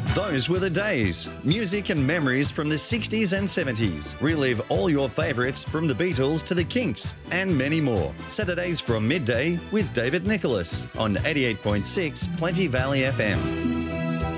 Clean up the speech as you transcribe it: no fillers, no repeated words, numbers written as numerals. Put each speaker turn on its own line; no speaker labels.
Those were the days. Music and memories from the 60s and 70s. Relive all your favourites from the Beatles to the Kinks and many more. Saturdays from midday with David Nicholas on 88.6 Plenty Valley FM.